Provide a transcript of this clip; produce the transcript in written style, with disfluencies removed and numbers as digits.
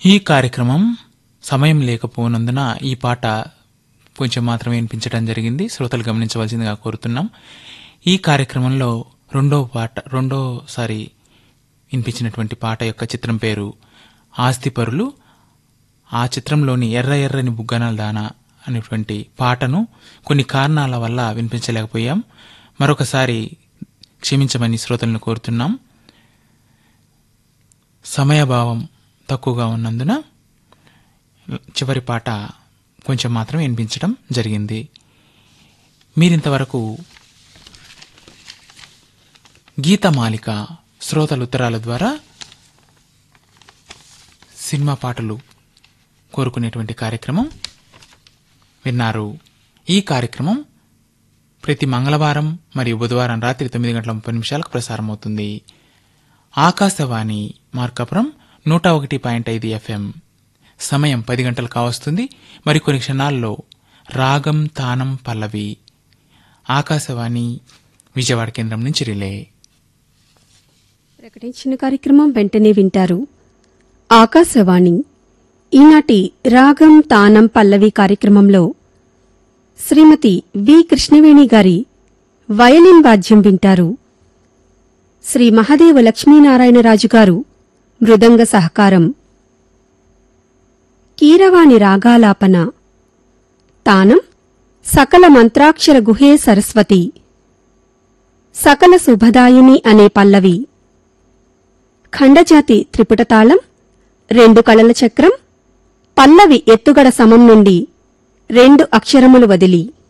ఈ కార్యక్రమం సమయం లేకపోనందున ఈ పాట కొంచెం మాత్రమే వినిపించడం జరిగింది. శ్రోతలు గమనించవలసిందిగా కోరుతున్నాం. ఈ కార్యక్రమంలో రెండోసారి వినిపించినటువంటి పాట యొక్క చిత్రం పేరు ఆస్తిపరులు. ఆ చిత్రంలోని ఎర్ర ఎర్రని బుగ్గనాల దానా అనేటువంటి పాటను కొన్ని కారణాల వల్ల వినిపించలేకపోయాం. మరొకసారి క్షమించమని శ్రోతలను కోరుతున్నాం. సమయభావం తక్కువగా ఉన్నందున చివరి పాట కొంచెం మాత్రం వినిపించడం జరిగింది. మీరింతవరకు గీతమాలిక శ్రోతల ఉత్తరాల ద్వారా సినిమా పాటలు కోరుకునేటువంటి కార్యక్రమం విన్నారు. ఈ కార్యక్రమం ప్రతి మంగళవారం మరియు బుధవారం రాత్రి 9:30 ప్రసారమవుతుంది. ఆకాశవాణి మార్కాపురం 101.5 FM. సమయం 10 గంటలు కావస్తుంది. మరికొన్ని క్షణాల్లో రాగం తానం పల్లవి ఆకాశవాణి విజయవాడ కేంద్రం నుంచి రిలే. ప్రకటించిన కార్యక్రమం వెంటనే వింటారు. ఆకాశవాణి ఈనాటి రాగం తానం పల్లవి కార్యక్రమంలో శ్రీమతి వి కృష్ణవేణి గారి వయలిన్ వాద్యం వింటారు. శ్రీ మహదేవ లక్ష్మీనారాయణరాజు గారు మృదంగ సహకారం. కీరవాణి రాగాలాపన. తానం సకల మంత్రాక్షర గుహే సరస్వతి. సకల శుభదాయిని అనే పల్లవి. ఖండజాతి త్రిపుటతాళం, 2 కళల చక్రం, పల్లవి ఎత్తుగడ సమం నుండి 2 అక్షరములు వదిలి.